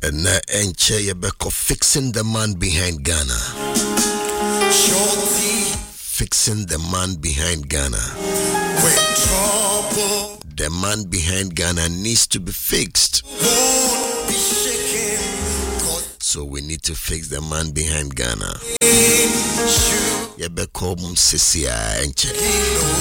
And enche yebeko fixing the man behind Ghana. Fixing the man behind Ghana. The man behind Ghana needs to be fixed. So we need to fix the man behind Ghana. Yebeko msisia enche.